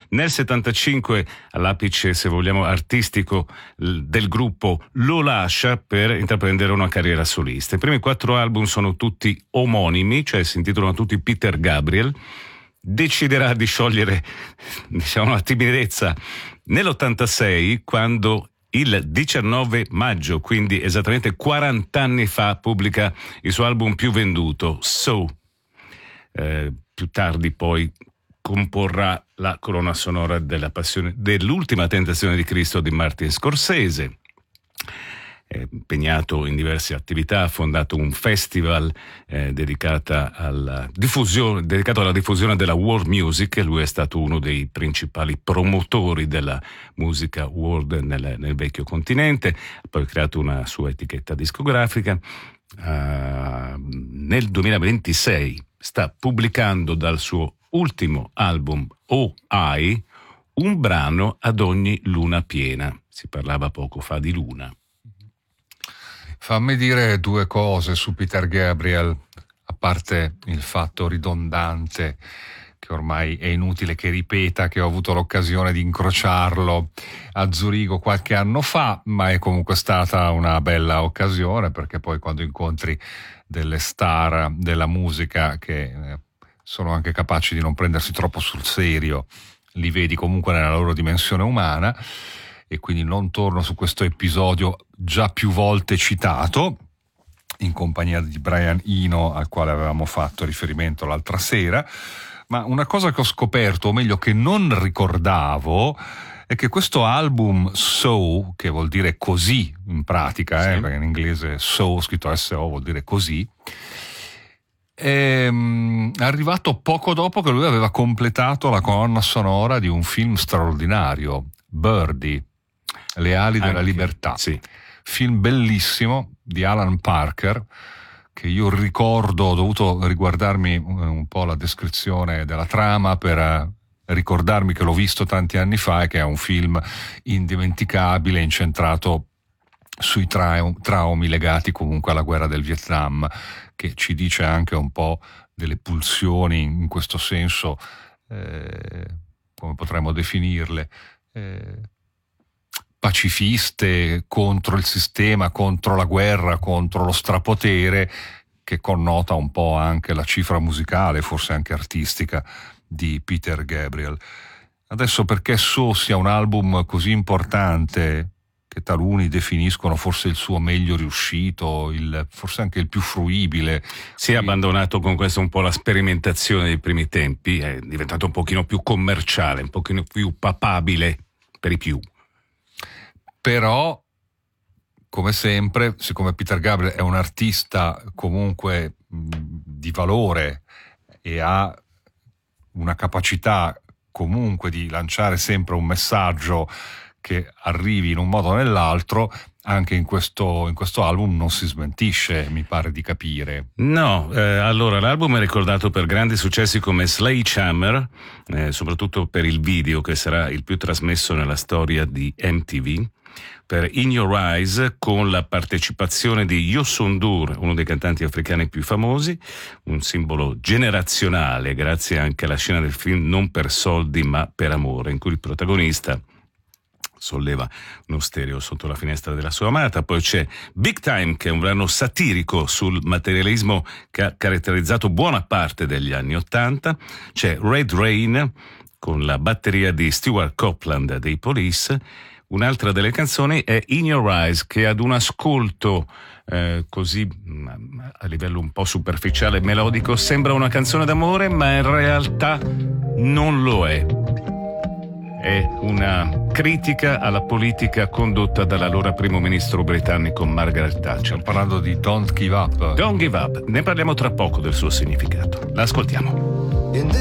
Nel 75, all'apice, se vogliamo, artistico del gruppo, lo lascia per intraprendere una carriera solista. I primi 4 album sono tutti omonimi, cioè si intitolano tutti Peter Gabriel. Deciderà di sciogliere, diciamo, la timidezza nell'86, quando il 19 maggio, quindi esattamente 40 anni fa, pubblica il suo album più venduto, So. Più tardi poi comporrà la colonna sonora dell'Ultima tentazione di Cristo di Martin Scorsese. È impegnato in diverse attività, ha fondato un festival dedicato alla diffusione della world music. Lui è stato uno dei principali promotori della musica world nel vecchio continente, ha poi creato una sua etichetta discografica. Nel 2026 sta pubblicando dal suo ultimo album O.I. un brano ad ogni luna piena. Si parlava poco fa di luna. Fammi dire 2 cose su Peter Gabriel, a parte il fatto ridondante che ormai è inutile che ripeta, che ho avuto l'occasione di incrociarlo a Zurigo qualche anno fa, ma è comunque stata una bella occasione, perché poi quando incontri delle star della musica che sono anche capaci di non prendersi troppo sul serio, li vedi comunque nella loro dimensione umana. E quindi non torno su questo episodio già più volte citato, in compagnia di Brian Eno, al quale avevamo fatto riferimento l'altra sera. Ma una cosa che ho scoperto, o meglio che non ricordavo, è che questo album So, che vuol dire così in pratica, sì, perché in inglese So, scritto S-O, vuol dire così, è arrivato poco dopo che lui aveva completato la colonna sonora di un film straordinario, Birdie, Le ali della libertà, sì. Film bellissimo di Alan Parker, che io ricordo, ho dovuto riguardarmi un po' la descrizione della trama per ricordarmi che l'ho visto tanti anni fa e che è un film indimenticabile, incentrato sui traumi legati comunque alla guerra del Vietnam, che ci dice anche un po' delle pulsioni in questo senso, come potremmo definirle, pacifiste, contro il sistema, contro la guerra, contro lo strapotere, che connota un po' anche la cifra musicale, forse anche artistica, di Peter Gabriel. Adesso, perché So sia un album così importante, che taluni definiscono forse il suo meglio riuscito, forse anche il più fruibile. Si è abbandonato con questo un po' la sperimentazione dei primi tempi, è diventato un pochino più commerciale, un pochino più papabile per i più. Però, come sempre, siccome Peter Gabriel è un artista comunque di valore e ha una capacità comunque di lanciare sempre un messaggio che arrivi in un modo o nell'altro, anche in questo album non si smentisce, mi pare di capire. No, allora l'album è ricordato per grandi successi come Sledgehammer, soprattutto per il video che sarà il più trasmesso nella storia di MTV, per In Your Eyes, con la partecipazione di Youssou N'Dour, uno dei cantanti africani più famosi, un simbolo generazionale grazie anche alla scena del film Non per soldi ma per amore, in cui il protagonista solleva uno stereo sotto la finestra della sua amata. Poi c'è Big Time, che è un brano satirico sul materialismo che ha caratterizzato buona parte degli anni '80. C'è Red Rain con la batteria di Stuart Copeland dei Police. Un'altra delle canzoni è In Your Eyes, che ad un ascolto così a livello un po' superficiale, melodico, sembra una canzone d'amore, ma in realtà non lo è. È una critica alla politica condotta dall'allora primo ministro britannico Margaret Thatcher. Stiamo parlando di Don't Give Up. Don't Give Up. Ne parliamo tra poco del suo significato. L'ascoltiamo.